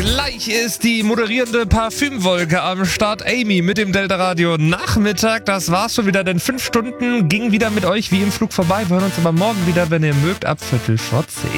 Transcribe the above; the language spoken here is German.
Gleich ist die moderierende Parfümwolke am Start. Amy mit dem Delta Radio Nachmittag. Das war's schon wieder, denn 5 Stunden ging wieder mit euch wie im Flug vorbei. Wir hören uns aber morgen wieder, wenn ihr mögt, ab 9:45.